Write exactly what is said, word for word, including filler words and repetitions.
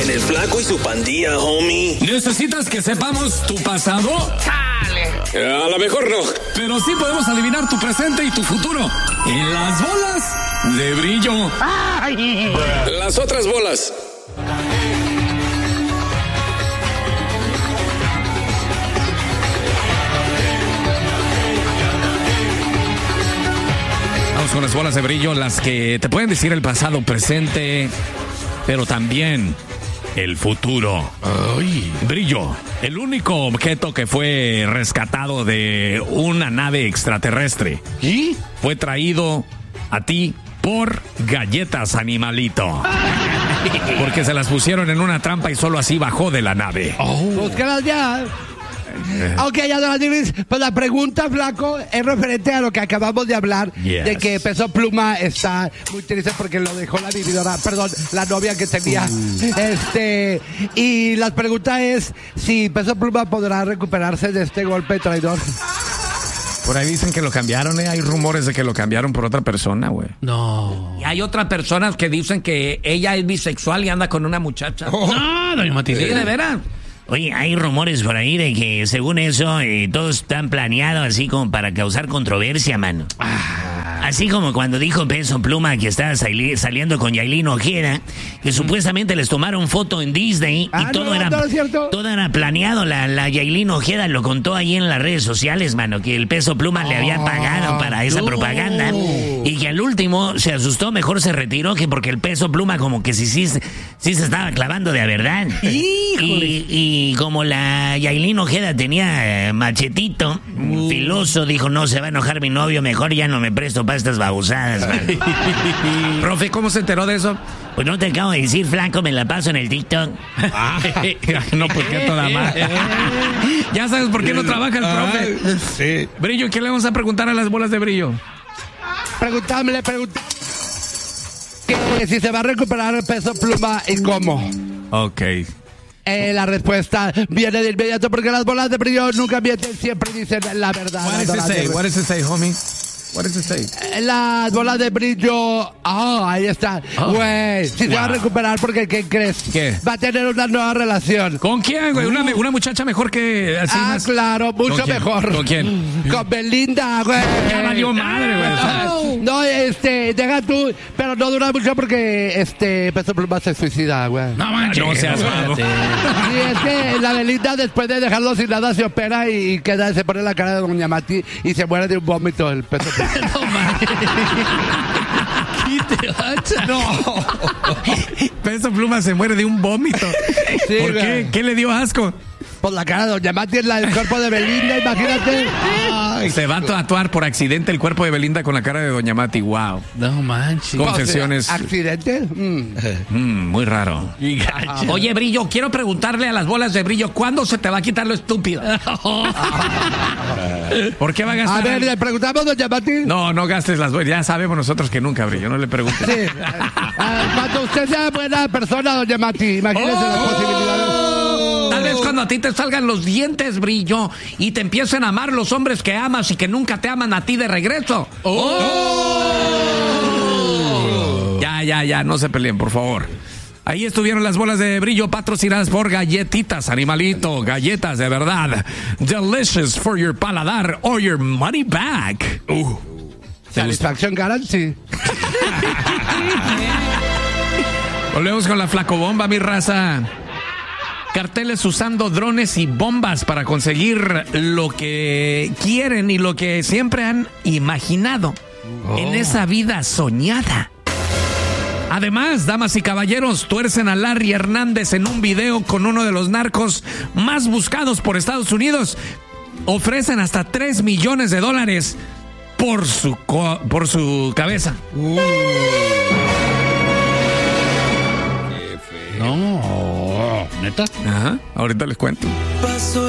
el Flaco y su pandilla, homie. ¿Necesitas que sepamos tu pasado? ¡Chale! A lo mejor no. Pero sí podemos adivinar tu presente y tu futuro. En las bolas de brillo. ¡Ay! Las otras bolas. Vamos con las bolas de brillo, las que te pueden decir el pasado, presente, pero también el futuro. Ay. Brillo, el único objeto que fue rescatado de una nave extraterrestre. ¿Y? Fue traído a ti por galletas, animalito. Porque se las pusieron en una trampa y solo así bajó de la nave. Oh. Búscalas ya. Ok, ya no, pues la pregunta, Flaco, es referente a lo que acabamos de hablar, yes. De que Peso Pluma está muy triste porque lo dejó la vividora, perdón, la novia que tenía. Uh. Este, y la pregunta es si Peso Pluma podrá recuperarse de este golpe traidor. Por ahí dicen que lo cambiaron, ¿eh? Hay rumores de que lo cambiaron por otra persona, güey. No. Y hay otras personas que dicen que ella es bisexual y anda con una muchacha. Oh. No, doña Matilde. Sí, de veras. Oye, hay rumores por ahí de que según eso, eh, todos están planeados así como para causar controversia, mano. Ah. Así como cuando dijo Peso Pluma que estaba sali- saliendo con Yailin Ojeda, que supuestamente les tomaron foto en Disney y ah, todo, no, era, no, no todo era planeado. La, la Yailin Ojeda lo contó ahí en las redes sociales, mano, que el Peso Pluma oh, le había pagado para esa no. propaganda y que al último se asustó, mejor se retiró, que porque el Peso Pluma como que sí, sí, sí se estaba clavando de a verdad. Y, y como la Yailin Ojeda tenía eh, machetito, uh. filoso, dijo, no, se va a enojar mi novio, mejor ya no me presto para estas babosadas. Profe, ¿cómo se enteró de eso? Pues no te acabo de decir, Flaco, me la paso en el TikTok. Ah, no, porque toda madre. Ya sabes por qué no trabaja el profe. Sí. Brillo, ¿qué le vamos a preguntar a las bolas de brillo? Preguntámosle, preguntámosle que si se va a recuperar el Peso Pluma y cómo. Ok. Eh, la respuesta viene de inmediato porque las bolas de brillo nunca mienten, siempre dicen la verdad. What does it say? What does it say, homie? What does it say? Eh, las bolas de brillo. Ah, oh, ahí está. Güey, oh. si wow. se va a recuperar porque ¿qué crees? ¿Qué? Va a tener una nueva relación. ¿Con quién, güey? Uh. Una, una muchacha mejor que así Ah, más... claro, mucho ¿Con mejor. ¿Con quién? Con Belinda, güey. Ya valió madre, güey. No, no, este, deja tú, pero no dura mucho porque este Peso Pluma se suicida, güey. No manches. No seas malo. Sí, es que la Belinda después de dejarlo sin nada se opera y queda, se pone la cara de Doña Mati y se muere de un vómito el Peso Pluma. No manches. No. Peso Pluma se muere de un vómito. Sí, ¿por güey. qué? ¿Qué le dio asco? Por la cara de Doña Mati en la, el cuerpo de Belinda, imagínate. Ay, se va a tatuar por accidente el cuerpo de Belinda con la cara de Doña Mati. Wow. No manches. Confesiones. ¿Accidente? Mm. Mm, muy raro. Ah. Oye, Brillo, quiero preguntarle a las bolas de brillo, ¿cuándo se te va a quitar lo estúpido? ¿Por qué va a gastar? A ver, ¿le preguntamos a Doña Mati? No, no gastes las bolas. Ya sabemos nosotros que nunca, Brillo. No le preguntes. Sí. Ah, cuando usted sea buena persona, Doña Mati, imagínese oh. las posibilidades. Tal vez cuando a ti te salgan los dientes, Brillo, y te empiecen a amar los hombres que amas y que nunca te aman a ti de regreso. Oh. Oh. Ya, ya, ya, no se peleen, por favor. Ahí estuvieron las bolas de brillo patrocinadas por Galletitas, animalito, galletas de verdad. Delicious for your paladar or your money back. Uh. Satisfaction guarantee. Volvemos con la flacobomba, mi raza. Carteles usando drones y bombas para conseguir lo que quieren y lo que siempre han imaginado oh. en esa vida soñada. Además, damas y caballeros, tuercen a Larry Hernández en un video con uno de los narcos más buscados por Estados Unidos. Ofrecen hasta tres millones de dólares por su, co- por su cabeza. Uh. No, ¿neta? Ajá, ahorita les cuento.